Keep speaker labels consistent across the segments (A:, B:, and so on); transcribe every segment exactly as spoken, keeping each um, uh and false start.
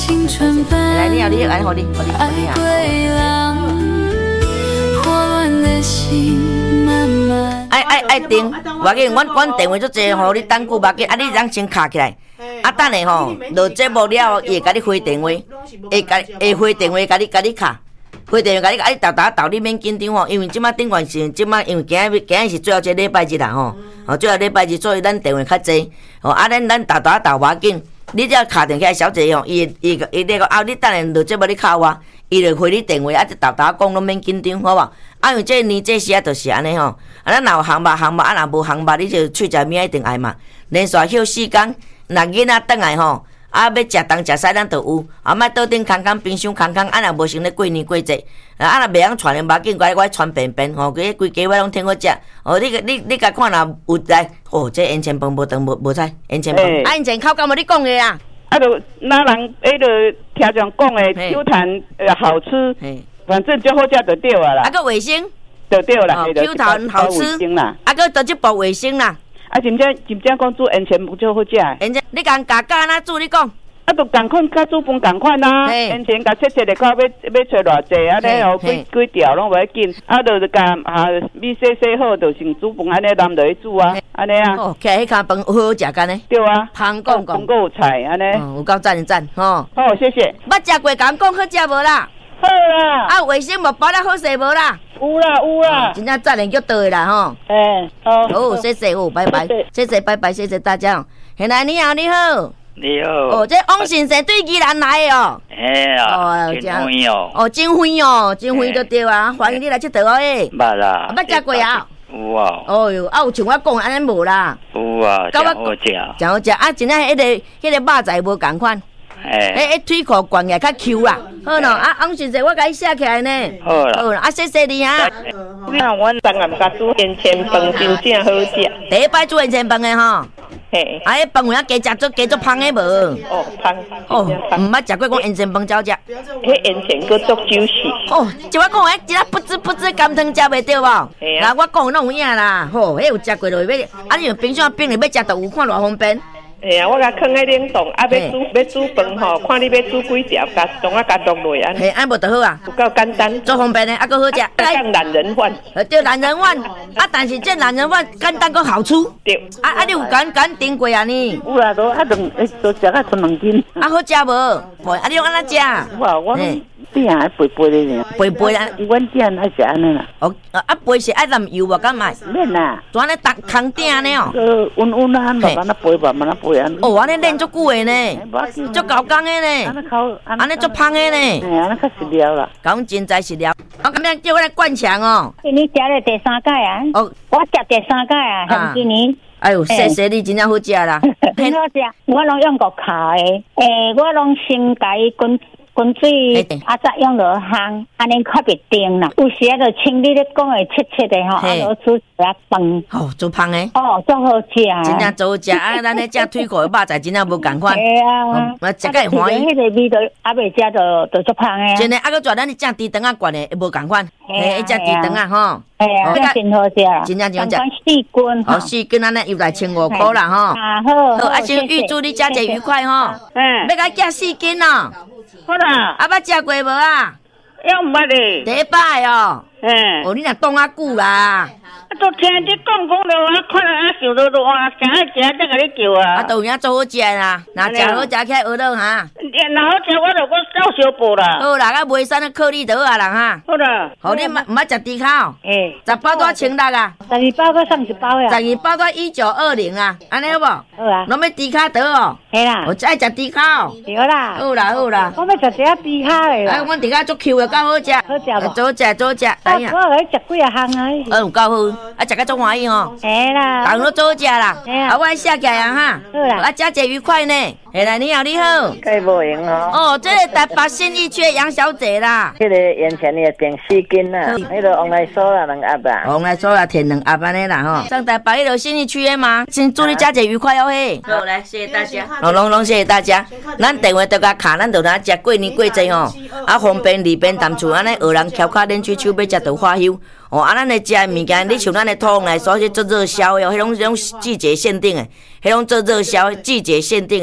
A: 青春般
B: 来，你好，你来，好你，好你，好你
A: 爱
B: 啊！
A: 归浪，火乱的心慢慢。
B: 爱爱爱停，我给阮阮电话足济，吼你等久，无紧，啊你当先卡起来。啊，等下吼，落节目了，伊会甲你回电话，会甲会回电话甲你甲你卡，回电话甲你甲你豆豆豆，你免紧张吼，因为即马顶悬是即马，因为今日今日是最后一个礼拜日啦吼，吼最后礼拜日，所以咱电话较济，吼啊咱咱豆豆豆无要紧，你只要卡电起来小姐吼，伊伊伊那个啊，你等下落节目你敲我，伊就回你电话，啊这豆豆讲拢免紧张，好无？啊，因为这年这时啊，就是安尼吼，啊咱若有项目项目，啊若无项目，你就喙食面一定爱嘛，连续休四天。若囡仔转来吼，啊要食东食西，咱就有，啊莫倒顶空空，冰箱空空，啊若无成咧过年过节，啊若袂晓传咧，无要紧，我我传便便，吼，规规家我拢听好食，哦，你你你甲看若有来，哦，这烟钱饭无长无无菜，烟钱饭，啊烟钱口感无你讲的啊，
C: 啊，就那人迄个听人讲的，Q 弹呃好吃，反正就好食就对啊啦，
B: 啊个卫生，
C: 就对啦
B: ，Q 弹好吃，啊个倒一包卫生啦。
C: 啊，真正真正讲煮烟钱不就好食？
B: 烟钱，你讲加加哪煮？你讲。
C: 啊，就共款，甲煮饭共款啊。烟钱甲切切的，看要要找偌济，安尼哦，几几条拢袂要紧。啊，就是甲啊米洗洗好，就先煮饭安尼淋落去煮啊，安尼啊。
B: 哦，起来迄骹饭好好食干呢。
C: 对啊。
B: 香讲讲。
C: 饭够有菜安尼。
B: 有够赞赞吼。
C: 好，谢谢。
B: 捌食过，敢讲好食无啦？
C: 好啦。
B: 啊，卫生无包了好势无啦？
C: 有啦有啦，
B: 真正赞人叫对啦吼。
C: 哎，好，
B: 好，谢谢哦，拜拜，谢谢拜拜，谢谢大家。现在你好，你好，
D: 你好。
B: 哦，这汪先生对宜兰来的哦。
D: 哎呀，真欢哦。
B: 哦，真欢哦，真欢就对啊，欢迎你来佚佗哦诶。
D: 捌啦。
B: 捌食过啊？
D: 有啊。
B: 哦哟，啊有像我讲安尼无啦。
D: 有啊，真好食。
B: 真好食啊！真正迄个迄个肉仔无共款。
D: 哎，
B: 诶诶，腿裤灌起来较 Q 啦，好喏，啊，翁先生，我甲你写起来呢。
D: 好啦，
B: 好啦，啊，谢谢你哈。
C: 你看，阮当然甲煮烟钱饭真正好食。
B: 第一摆煮烟钱饭的吼。
C: 嘿。
B: 啊，迄饭有影加食做加做芳的无？
C: 哦，芳。
B: 哦，毋捌食过讲烟钱饭照食。
C: 迄烟钱搁足酒气。
B: 哦，就我讲诶，一粒不知不知甘汤食袂着无？
C: 嘿啊。
B: 那我讲拢有影啦，吼，迄有食过落去要，啊，你用冰箱冰里要食就有看偌方便。
C: 哎呀，我甲放喺冷冻，啊要煮要煮饭吼，看你要煮几条，甲当啊甲落落安。
B: 嘿，安无就好啊，
C: 有够简单，
B: 做方便的，啊，搁好食。
C: 讲懒人饭，
B: 对懒人饭，啊，但是这懒人饭简单搁好吃。
C: 对。
B: 啊啊，你有敢敢订过啊你？
C: 有啦，都啊都都食啊剩两斤。
B: 啊，好食无？啊，你用安怎食？
C: 哇，我对啊，肥肥的呢。
B: 肥肥啊，
C: 阮店爱食安尼啦。
B: 哦，啊肥是爱淋油无敢买？
C: 免啦。
B: 做安尼打空顶呢哦。
C: 呃，温温啊，慢慢啊肥吧，慢慢肥啊。
B: 哦，安尼练足久的呢，足高工的呢，
C: 安尼烤，
B: 安尼足芳的呢。
C: 哎，安尼较实料啦。
B: 讲真在实料，我今日叫我来灌肠哦。
E: 你食了第三届啊？
B: 哦，
E: 我食第三届啊，像今年。
B: 哎呦，谢谢你，真正好食啦。
E: 很好食，我拢用过烤的，诶，我拢先甲伊滚。滚水，啊再用落烘，安尼较袂定啦。有时啊，就像你咧讲的切切的吼，啊，落煮一粒饭。
B: 哦，做芳的。
E: 哦，足好食。
B: 真正做好食啊！咱咧食腿裤的肉仔真正无共款。
E: 系啊，
B: 我食个欢喜。
E: 迄个味道啊，袂食就就足芳的。
B: 真诶，啊，搁做咱咧食猪肠啊，灌的无共款。嘿，食猪肠啊，吼。
E: 哎呀，真好食啊！
B: 真正真好食。
E: 四斤。
B: 哦，四斤安尼又来千五块啦，吼。
E: 啊好。
B: 好，啊，先预祝你食者愉快吼。
C: 嗯。
B: 要甲寄四斤哦。
C: 好啦。
B: 啊，捌食过无啊？
C: 要毋捌咧。
B: 第一摆哦。
C: 嗯。
B: 哦，你若讲啊久啦。
C: 啊，都听你讲讲了，啊，看了啊，想到话，想要食，才甲你叫啊。
B: 啊，都有影做好食啦，若食好食起来学到哈。
C: 若好食，我就我照小补啦。
B: 好啦，啊，袂使那颗粒就好啊啦哈。
C: 好啦。
B: 好，你毋毋捌食猪烤？
C: 诶。
B: 十包多千六啊？
E: 十二包搁三十包呀。
B: 十二包多一九二零啊，安尼好无？
E: 好啊。
B: 拢要猪烤得哦。
E: 系啦。
B: 我爱食猪烤。
E: 对啦。
B: 好啦好啦。
E: 我要食一下猪烤的啦。
B: 啊，阮猪烤足 Q 的，够好食。
E: 好食无？
B: 做好食做好食，
E: 等下。我来食几啊项啊。
B: 呃，有够好，啊，食个足欢喜吼。
E: 系啦。
B: 人都做好食啦。啊，我写起来啊哈。
E: 好啦。
B: 啊，佳节愉快呢。嘿来，你好，你好。
C: 该无用哦。
B: 哦，这个台北信义区的杨小姐啦。
C: 迄个烟钱也订四斤啦，迄个往来收啦两盒啦。
B: 往来收啦，填两盒安尼啦吼。上台北迄个信义区的嘛，先祝你佳节愉快哦嘿。好，来，谢谢大家。龙龙龙，谢谢大家。咱电话都甲卡，咱就拿食过年过节吼，啊方便利便淡厝，安尼学人翘脚练喙手要食到花休。哦，啊，咱咧食的物件，你像咱的土来说，迄做热销的哦，迄种迄种季节限定的，迄种做热销季节限定的。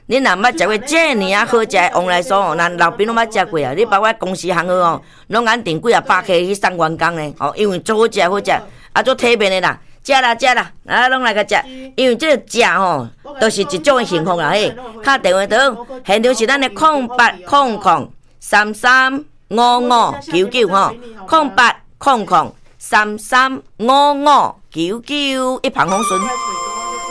B: 恁若捌食过这尔啊好食的旺来酥哦，咱老兵拢捌食过啊。你包括公司行号哦，拢按订几啊百客去送员工呢。哦，因为做好食好食，啊做体面的啦，食啦食啦，啊拢来个食。因为这个食吼，都是一种幸福啦嘿。敲电话倒，现场是咱的空八空空三三五五九九吼，空八空空三三五五九九，一帆风顺。